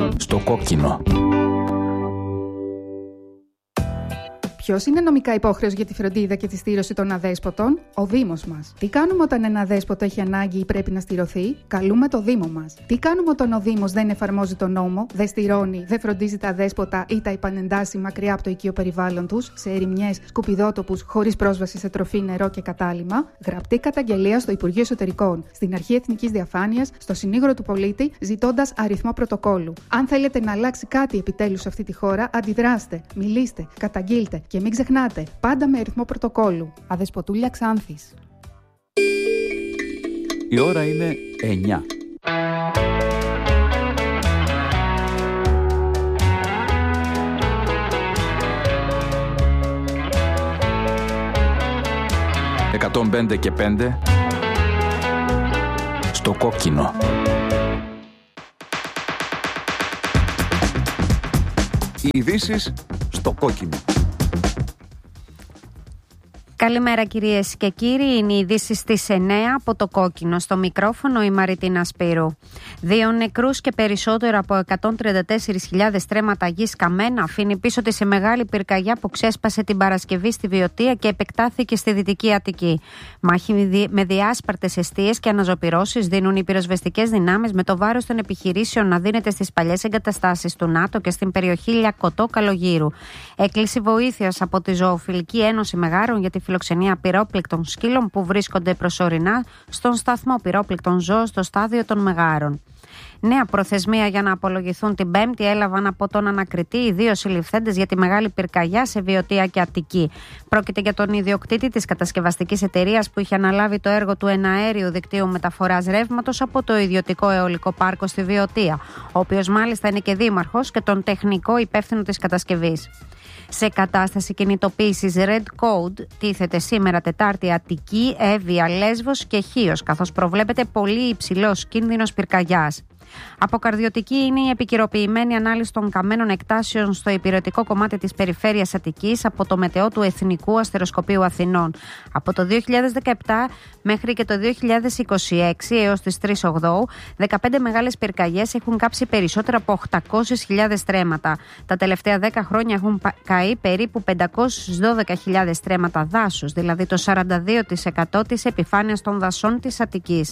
Στο κόκκινο. Ποιος είναι νομικά υπόχρεος για τη φροντίδα και τη στήρωση των αδέσποτων? Ο Δήμος μας. Τι κάνουμε όταν ένα αδέσποτο έχει ανάγκη ή πρέπει να στηρωθεί? Καλούμε το Δήμο μας. Τι κάνουμε όταν ο Δήμος δεν εφαρμόζει τον νόμο, δεν στηρώνει, δεν φροντίζει τα αδέσποτα ή τα επανεντάσσει μακριά από το οικείο περιβάλλον τους, σε ερημιές, σκουπιδότοπους, χωρίς πρόσβαση σε τροφή, νερό και κατάλυμμα? Γραπτή καταγγελία στο Υπουργείο Εσωτερικών, στην Αρχή Εθνικής Διαφάνειας, στο Συνήγορο του Πολίτη, ζητώντας αριθμό πρωτοκόλου. Αν θέλετε να αλλάξει κάτι επιτέλους σε αυτή τη χώρα, αντιδράστε, μιλήστε, καταγγείλτε. Και μην ξεχνάτε, πάντα με αριθμό πρωτοκόλου. Αδεσποτούλια Ξάνθης. Η ώρα είναι 9. «105 και 5» στο κόκκινο. Οι ειδήσεις στο κόκκινο. Καλημέρα κυρίες και κύριοι, είναι οι ειδήσεις στις 9 από το κόκκινο. Στο μικρόφωνο η Μαριτίνα Σπύρου. 2 νεκρούς και περισσότερο από 134.000 στρέμματα γης καμένα αφήνει πίσω της η μεγάλη πυρκαγιά που ξέσπασε την Παρασκευή στη Βιωτία και επεκτάθηκε στη Δυτική Αττική. Μάχη με διάσπαρτες εστίες και αναζωπυρώσεις δίνουν οι πυροσβεστικές δυνάμεις, με το βάρος των επιχειρήσεων να δίνεται στις παλιές εγκαταστάσεις του ΝΑΤΟ και στην περιοχή Λιακωτό Καλογύρου. Έκκληση βοήθειας από τη Ζωοφιλική Ένωση Μεγάρων για τη φιλοξενία πυρόπληκτων σκύλων που βρίσκονται προσωρινά στον σταθμό πυρόπληκτων ζώων στο στάδιο των Μεγάρων. Νέα προθεσμία για να απολογηθούν την Πέμπτη έλαβαν από τον ανακριτή οι 2 συλληφθέντες για τη μεγάλη πυρκαγιά σε Βιωτία και Αττική. Πρόκειται για τον ιδιοκτήτη της κατασκευαστικής εταιρείας που είχε αναλάβει το έργο του εναέριου δικτύου μεταφοράς ρεύματος από το ιδιωτικό αιωλικό πάρκο στη Βιωτία, ο οποίος μάλιστα είναι και δήμαρχος και τον τεχνικό υπεύθυνο της κατασκευής. Σε κατάσταση κινητοποίησης Red Code τίθεται σήμερα Τετάρτη Αττική, Εύβοια, Λέσβος και Χίος, καθώς προβλέπεται πολύ υψηλός κίνδυνος πυρκαγιάς. Αποκαρδιωτική είναι η επικυροποιημένη ανάλυση των καμένων εκτάσεων στο υπηρετικό κομμάτι της περιφέρειας Αττικής από το Μετεό του Εθνικού Αστεροσκοπείου Αθηνών. Από το 2017 μέχρι και το 2026 έως τις 3 Οκτώου, 15 μεγάλες πυρκαγιές έχουν κάψει περισσότερα από 800.000 στρέμματα. Τα τελευταία 10 χρόνια έχουν καεί περίπου 512.000 στρέμματα δάσους, δηλαδή το 42% της επιφάνειας των δασών της Αττικής.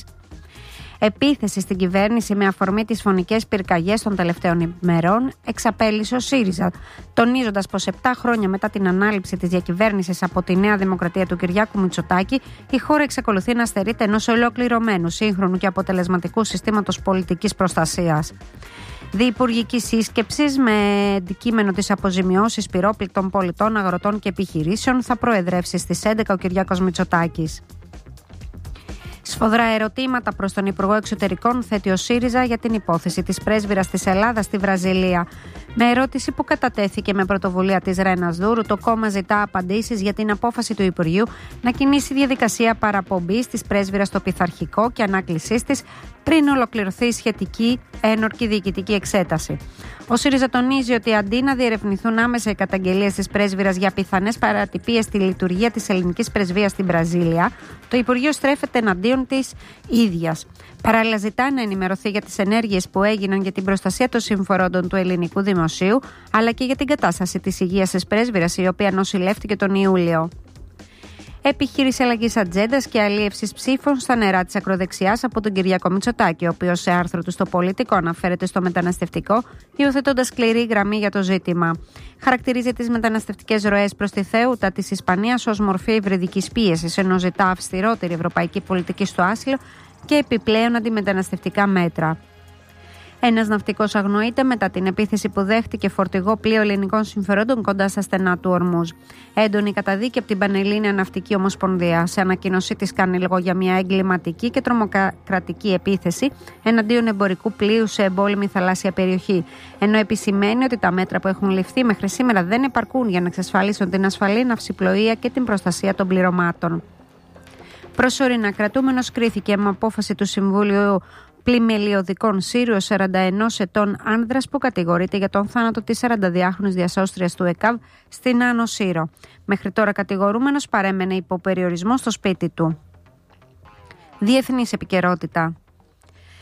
Επίθεση στην κυβέρνηση με αφορμή τις φωνικές πυρκαγιές των τελευταίων ημερών εξαπέλυσε ο ΣΥΡΙΖΑ, τονίζοντας πως 7 χρόνια μετά την ανάληψη της διακυβέρνησης από τη Νέα Δημοκρατία του Κυριάκου Μητσοτάκη, η χώρα εξακολουθεί να στερείται ενός ολοκληρωμένου, σύγχρονου και αποτελεσματικού συστήματος πολιτικής προστασίας. Διυπουργική σύσκεψη με αντικείμενο τις αποζημιώσεις πυρόπληκτων πολιτών, αγροτών και επιχειρήσεων θα προεδρεύσει στις 11 ο Κυριάκος Μητσοτάκης. Σφοδρά ερωτήματα προς τον Υπουργό Εξωτερικών θέτει ο ΣΥΡΙΖΑ για την υπόθεση της πρέσβυρας της Ελλάδας στη Βραζιλία. Με ερώτηση που κατατέθηκε με πρωτοβουλία της Ρένας Δούρου, το κόμμα ζητά απαντήσεις για την απόφαση του Υπουργείου να κινήσει διαδικασία παραπομπής της πρέσβυρας στο πειθαρχικό και ανάκλησής της πριν ολοκληρωθεί η σχετική ένορκη διοικητική εξέταση. Ο ΣΥΡΙΖΑ τονίζει ότι αντί να διερευνηθούν άμεσα οι καταγγελίες της πρέσβυρας για πιθανές παρατυπίες στη λειτουργία της ελληνικής πρεσβείας στην Βραζίλια, το Υπουργείο στρέφεται εναντίον της ίδιας. Παράλληλα, ζητά να ενημερωθεί για τις ενέργειες που έγιναν για την προστασία των συμφερόντων του ελληνικού δημοσίου, αλλά και για την κατάσταση της υγείας της πρέσβυρας, η οποία νοσηλεύτηκε τον Ιούλιο. Επιχείρηση αλλαγής ατζέντας και αλίευσης ψήφων στα νερά της ακροδεξιάς από τον Κυριάκο Μητσοτάκη, ο οποίος σε άρθρο του στο Πολιτικό αναφέρεται στο μεταναστευτικό, υιοθετώντας σκληρή γραμμή για το ζήτημα. Χαρακτηρίζει τις μεταναστευτικές ροές προς τη Θεούτα της Ισπανίας ως μορφή υβριδικής πίεσης, ενώ ζητά αυστηρότερη ευρωπαϊκή πολιτική στο άσυλο και επιπλέον αντιμεταναστευτικά μέτρα. Ένας ναυτικός αγνοείται μετά την επίθεση που δέχτηκε φορτηγό πλοίο ελληνικών συμφερόντων κοντά στα στενά του Ορμούζ. Έντονη καταδίκη από την Πανελλήνια Ναυτική Ομοσπονδία. Σε ανακοίνωσή της κάνει λόγο για μια εγκληματική και τρομοκρατική επίθεση εναντίον εμπορικού πλοίου σε εμπόλεμη θαλάσσια περιοχή. Ενώ επισημαίνει ότι τα μέτρα που έχουν ληφθεί μέχρι σήμερα δεν επαρκούν για να εξασφαλίσουν την ασφαλή ναυσιπλοεία και την προστασία των πληρωμάτων. Προσωρινά κρατούμενος κρίθηκε με απόφαση του Συμβούλιου Πλημελιωδικών Σύριο 41 ετών άνδρας που κατηγορείται για τον θάνατο της 42χρονης διασώστριας του ΕΚΑΒ στην Άνω Σύρο. Μέχρι τώρα κατηγορούμενος παρέμενε υπό περιορισμό στο σπίτι του. Διεθνής επικαιρότητα.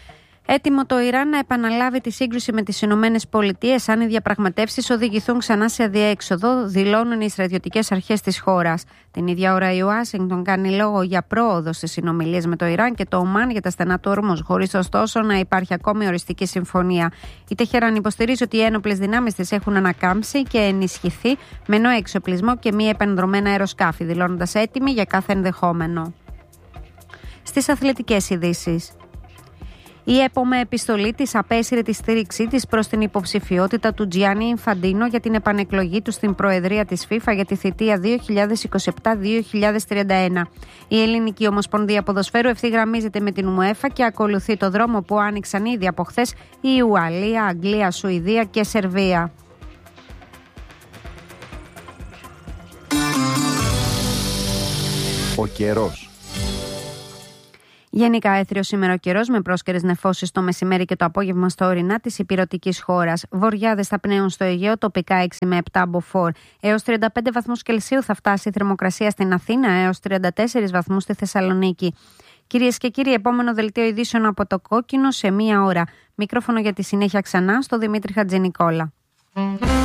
Έτοιμο το Ιράν να επαναλάβει τη σύγκρουση με τις Ηνωμένες Πολιτείες αν οι διαπραγματεύσεις οδηγηθούν ξανά σε αδιέξοδο, δηλώνουν οι στρατιωτικές αρχές της χώρας. Την ίδια ώρα η Ουάσιγκτον κάνει λόγο για πρόοδο στις συνομιλίες με το Ιράν και το Ομάν για τα στενά του Ορμούζ, χωρίς ωστόσο να υπάρχει ακόμη οριστική συμφωνία. Η Τεχεράν υποστηρίζει ότι οι ένοπλες δυνάμεις της έχουν ανακάμψει και ενισχυθεί με νέο εξοπλισμό και μη επανδρομένα αεροσκάφη, δηλώνοντας έτοιμη για κάθε ενδεχόμενο. Στις αθλητικές ειδήσεις. Η ΕΠΟ με επιστολή της απέσυρε τη στήριξή της προς την υποψηφιότητα του Τζιάννη Ινφαντίνο για την επανεκλογή του στην Προεδρία της FIFA για τη θητεία 2027-2031. Η Ελληνική Ομοσπονδία Ποδοσφαίρου ευθυγραμμίζεται με την UEFA και ακολουθεί το δρόμο που άνοιξαν ήδη από χθες η Ουαλία, Αγγλία, Σουηδία και Σερβία. Ο καιρός. Γενικά έθριο σήμερα ο καιρός με πρόσκαιρες νεφώσεις το μεσημέρι και το απόγευμα στα ορεινά της υπηρετικής χώρας. Βοριάδες θα πνέουν στο Αιγαίο, τοπικά 6 με 7 μποφόρ. Έως 35 βαθμούς Κελσίου θα φτάσει η θερμοκρασία στην Αθήνα, έως 34 βαθμούς στη Θεσσαλονίκη. Κυρίες και κύριοι, επόμενο δελτίο ειδήσεων από το Κόκκινο σε 1 ώρα. Μικρόφωνο για τη συνέχεια ξανά στο Δημήτρη Χατζηνικόλα.